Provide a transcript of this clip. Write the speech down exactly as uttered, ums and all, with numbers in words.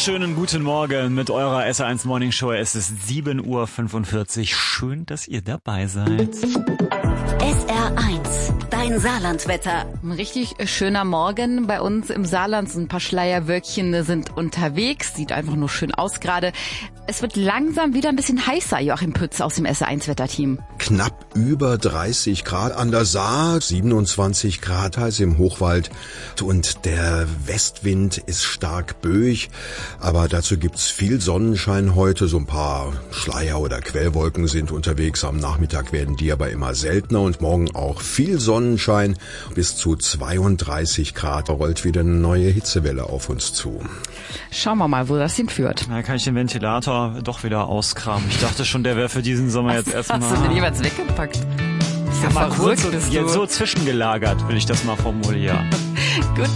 wunderschönen guten Morgen mit eurer S R eins Morning Show. Es ist sieben Uhr fünfundvierzig. Schön, dass ihr dabei seid. S R eins, dein Saarlandwetter. Ein richtig schöner Morgen bei uns im Saarland. So ein paar Schleierwölkchen sind unterwegs. Sieht einfach nur schön aus gerade. Es wird langsam wieder ein bisschen heißer, Joachim Pütz aus dem S R eins Wetterteam. Knapp über dreißig Grad an der Saar, siebenundzwanzig Grad heiß im Hochwald und der Westwind ist stark böig, aber dazu gibt's viel Sonnenschein heute, so ein paar Schleier- oder Quellwolken sind unterwegs, am Nachmittag werden die aber immer seltener und morgen auch viel Sonnenschein, bis zu zweiunddreißig Grad, da rollt wieder eine neue Hitzewelle auf uns zu. Schauen wir mal, wo das hinführt. Da kann ich den Ventilator doch wieder auskramen. Ich dachte schon, der wäre für diesen Sommer jetzt erstmal... Hast du den jeweils weggepackt? Ja, mal kurz bist jetzt du. so zwischengelagert, will ich das mal formulieren. Gut.